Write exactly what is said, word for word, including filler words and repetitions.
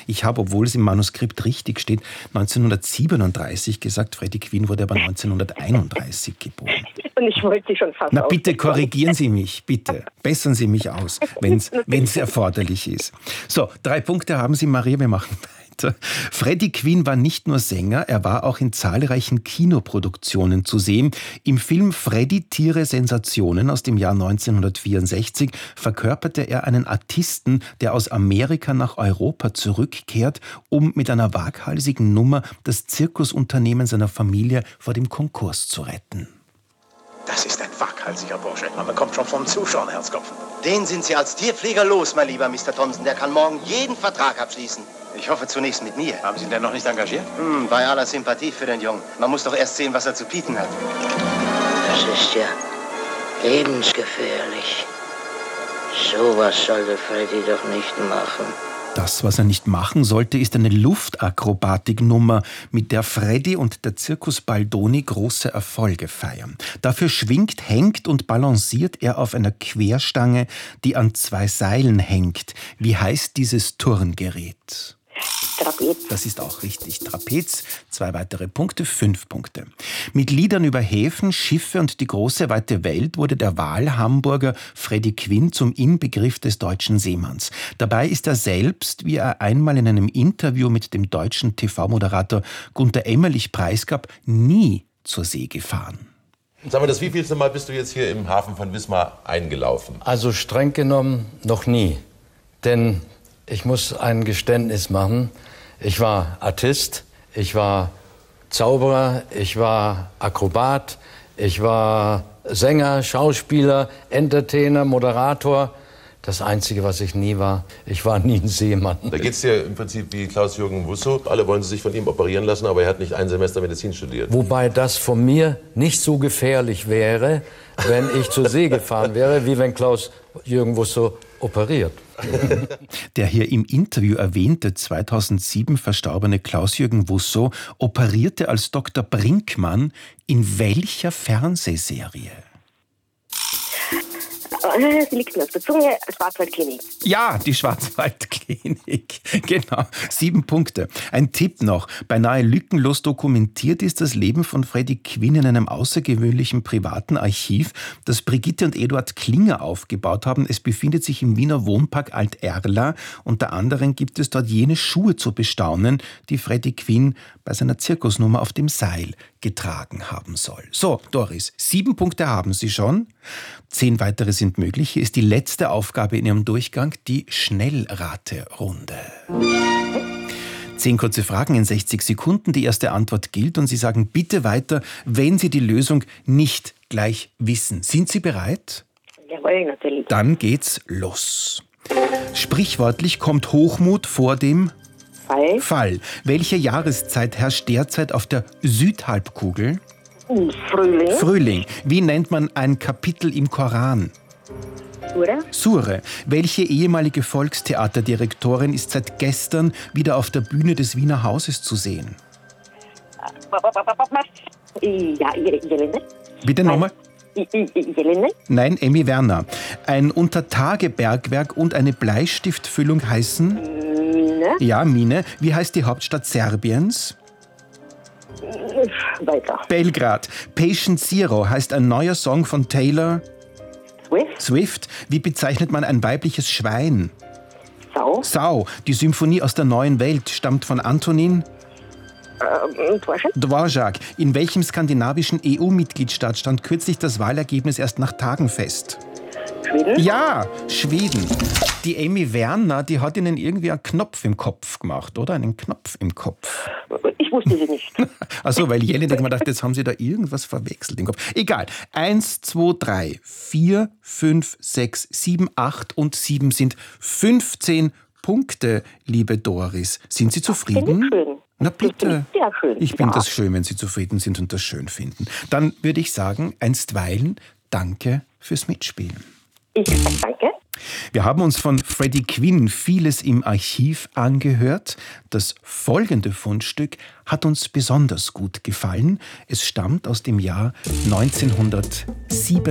Ich habe, obwohl es im Manuskript richtig steht, neunzehnhundertsiebenunddreißig gesagt. Freddie Quinn wurde aber neunzehnhunderteinunddreißig geboren. Und ich wollte Sie schon fast Na bitte korrigieren Sie mich, bitte. Bessern Sie mich aus, wenn es erforderlich ist. So, drei Punkte haben Sie, Maria, wir machen weiter. Freddie Quinn war nicht nur Sänger, er war auch in zahlreichen Kinoproduktionen zu sehen. Im Film Freddy Tiere Sensationen aus dem Jahr neunzehnhundertvierundsechzig verkörperte er einen Artisten, der aus Amerika nach Europa zurückkehrt, um mit einer waghalsigen Nummer das Zirkusunternehmen seiner Familie vor dem Konkurs zu retten. Das ist ein waghalsiger Bursche. Man bekommt schon vom Zuschauen Herzklopfen. Den sind Sie als Tierpfleger los, mein lieber Mister Thompson. Der kann morgen jeden Vertrag abschließen. Ich hoffe zunächst mit mir. Haben Sie ihn denn noch nicht engagiert? Hm, bei aller Sympathie für den Jungen. Man muss doch erst sehen, was er zu bieten hat. Das ist ja lebensgefährlich. Sowas sollte Freddy doch nicht machen. Das, was er nicht machen sollte, ist eine Luftakrobatiknummer, mit der Freddy und der Zirkus Baldoni große Erfolge feiern. Dafür schwingt, hängt und balanciert er auf einer Querstange, die an zwei Seilen hängt. Wie heißt dieses Turngerät? Trapez. Das ist auch richtig. Trapez. Zwei weitere Punkte, fünf Punkte. Mit Liedern über Häfen, Schiffe und die große weite Welt wurde der Wahlhamburger Freddie Quinn zum Inbegriff des deutschen Seemanns. Dabei ist er selbst, wie er einmal in einem Interview mit dem deutschen T V-Moderator Gunter Emmerlich preisgab, nie zur See gefahren. Sag mal, das wievielte Mal bist du jetzt hier im Hafen von Wismar eingelaufen? Also streng genommen noch nie. Denn ich muss ein Geständnis machen. Ich war Artist, ich war Zauberer, ich war Akrobat, ich war Sänger, Schauspieler, Entertainer, Moderator. Das Einzige, was ich nie war, ich war nie ein Seemann. Da geht's dir im Prinzip wie Klaus-Jürgen Wusso. Alle wollen sich von ihm operieren lassen, aber er hat nicht ein Semester Medizin studiert. Wobei das von mir nicht so gefährlich wäre, wenn ich zur See gefahren wäre, wie wenn Klaus-Jürgen Wusso operiert. Der hier im Interview erwähnte zweitausendsieben verstorbene Klaus-Jürgen Wusso operierte als Doktor Brinkmann in welcher Fernsehserie? Sie liegt mir auf der Zunge, Schwarzwaldklinik. Ja, die Schwarzwaldklinik. Genau, sieben Punkte. Ein Tipp noch. Beinahe lückenlos dokumentiert ist das Leben von Freddie Quinn in einem außergewöhnlichen privaten Archiv, das Brigitte und Eduard Klinger aufgebaut haben. Es befindet sich im Wiener Wohnpark Alt-Erla. Unter anderem gibt es dort jene Schuhe zu bestaunen, die Freddie Quinn bei seiner Zirkusnummer auf dem Seil getragen haben soll. So, Doris, sieben Punkte haben Sie schon. Zehn weitere sind möglich. Hier ist die letzte Aufgabe in Ihrem Durchgang, die Schnellraterunde. Zehn kurze Fragen in sechzig Sekunden. Die erste Antwort gilt und Sie sagen bitte weiter, wenn Sie die Lösung nicht gleich wissen. Sind Sie bereit? Jawohl, natürlich. Dann geht's los. Sprichwörtlich kommt Hochmut vor dem Fall. Fall. Welche Jahreszeit herrscht derzeit auf der Südhalbkugel? Frühling. Frühling. Wie nennt man ein Kapitel im Koran? Sure. Sure. Welche ehemalige Volkstheaterdirektorin ist seit gestern wieder auf der Bühne des Wiener Hauses zu sehen? Ja, Jelene. Bitte nochmal? Jelene. Nein, Emmy Werner. Ein Untertagebergwerk und eine Bleistiftfüllung heißen? Mine. Ja, Mine. Wie heißt die Hauptstadt Serbiens? Weiter. Belgrad. Patient Zero heißt ein neuer Song von Taylor Swift. Swift. Wie bezeichnet man ein weibliches Schwein? Sau. Sau. Die Symphonie aus der neuen Welt stammt von Antonin Ähm, Dvorak. Dvorak. In welchem skandinavischen E U-Mitgliedstaat stand kürzlich das Wahlergebnis erst nach Tagen fest? Schweden. Ja, Schweden. Die Emmy Werner, die hat Ihnen irgendwie einen Knopf im Kopf gemacht, oder? Einen Knopf im Kopf. Ich wusste sie nicht. Achso, weil Jelly denkt, man dachte, jetzt haben Sie da irgendwas verwechselt im Kopf. Egal. Eins, zwei, drei, vier, fünf, sechs, sieben, acht und sieben sind fünfzehn Punkte, liebe Doris. Sind Sie zufrieden? Finde ich schön. Na bitte. Sehr schön. Ich finde Ja. das schön, wenn Sie zufrieden sind und das schön finden. Dann würde ich sagen, einstweilen danke fürs Mitspielen. Ich danke. Wir haben uns von Freddie Quinn vieles im Archiv angehört. Das folgende Fundstück hat uns besonders gut gefallen. Es stammt aus dem Jahr neunzehnhundertsieben.